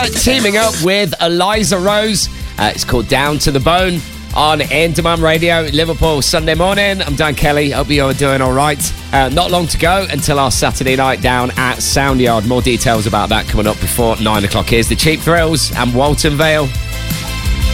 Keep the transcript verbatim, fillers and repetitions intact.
Teaming up with Eliza Rose. Uh, it's called Down to the Bone on In Demand Radio, Liverpool, Sunday morning. I'm Dan Kelly. Hope you're doing all right. Uh, not long to go until our Saturday night down at Soundyard. More details about that coming up before nine o'clock. Here's the Cheap Thrills and Walton Vale.